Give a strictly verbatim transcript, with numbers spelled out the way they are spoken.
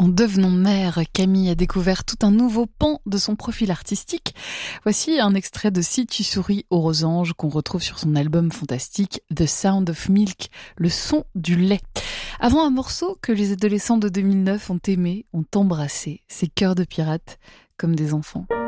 En devenant mère, Camille a découvert tout un nouveau pan de son profil artistique. Voici un extrait de Si tu souris aux Rosanges qu'on retrouve sur son album fantastique The Sound of Milk, le son du lait. Avant un morceau que les adolescents de deux mille neuf ont aimé, ont embrassé, ces cœurs de pirates comme des enfants.